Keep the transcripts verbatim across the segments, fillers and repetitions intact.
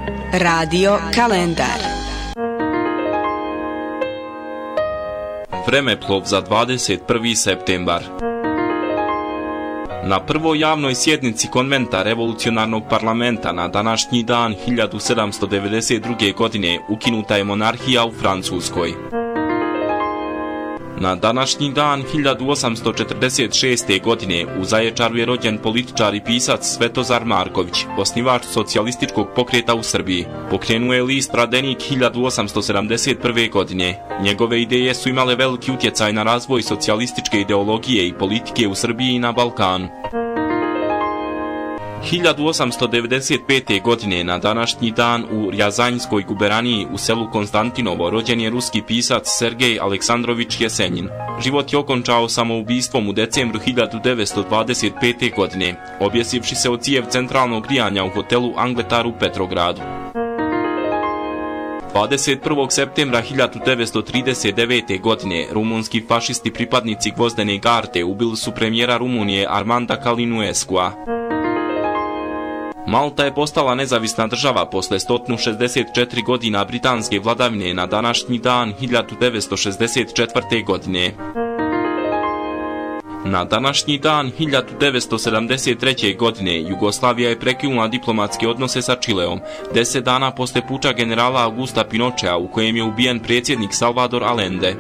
Radio kalendar. Vremeplov za dvadeset prvi septembar. Na prvoj javnoj sjednici konventa revolucionarnog parlamenta na današnji dan hiljadu sedamsto devedeset druge. godine ukinuta je monarhija u Francuskoj. Na današnji dan hiljadu osamsto četrdeset šeste. godine u Zaječaru je rođen političar i pisac Svetozar Marković, osnivač socijalističkog pokreta u Srbiji. Pokrenuo je list Radenik hiljadu osamsto sedamdeset prve. godine. Njegove ideje su imale veliki utjecaj na razvoj socijalističke ideologije i politike u Srbiji i na Balkanu. hiljadu osamsto devedeset pete. godine na današnji dan u Rjazanjskoj guberaniji u selu Konstantinovo rođen je ruski pisac Sergej Aleksandrović Jesenjin. Život je okončao samoubistvom u decembru hiljadu devetsto dvadeset pete. godine, objesivši se od cijev centralnog grijanja u hotelu Angletar u Petrogradu. dvadeset prvog septembra hiljadu devetsto trideset devete. godine rumunski fašisti pripadnici Gvozdene garde ubili su premijera Rumunije Armanda Calinuescua. Malta je postala nezavisna država posle sto šezdeset četiri godina britanske vladavine na današnji dan hiljadu devetsto šezdeset četvrte. godine. Na današnji dan hiljadu devetsto sedamdeset treće. godine Jugoslavija je prekinula diplomatske odnose sa Čileom, deset dana posle puča generala Augusta Pinochea u kojem je ubijen predsjednik Salvador Allende.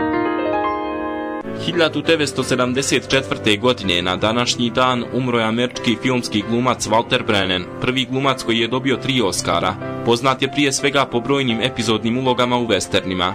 hiljadu devetsto sedamdeset četvrte. godine na današnji dan umro je američki filmski glumac Walter Brennan, prvi glumac koji je dobio tri Oscara. Poznat je prije svega po brojnim epizodnim ulogama u westernima.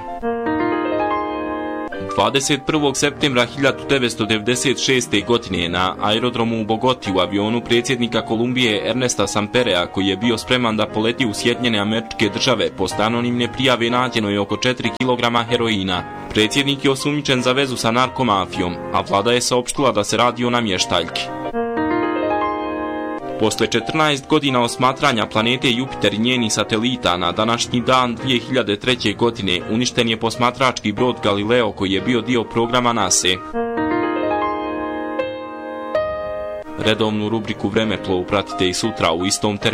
dvadeset prvog septembra hiljadu devetsto devedeset šeste. godine na aerodromu u Bogoti u avionu predsjednika Kolumbije Ernesta Samperea, koji je bio spreman da poleti u Sjedinjene Američke Države, posle anonimne prijave nađeno je oko četiri kilograma heroina. Predsjednik je osumnjičen za vezu sa narkomafijom, a vlada je saopštila da se radi o namještaljki. Posle četrnaest godina osmatranja planete Jupiter i njenih satelita na današnji dan dvije hiljade treće. godine uništen je posmatrački brod Galileo koji je bio dio programa NASA. Redovnu rubriku Vremeplov pratite i sutra u istom terminu.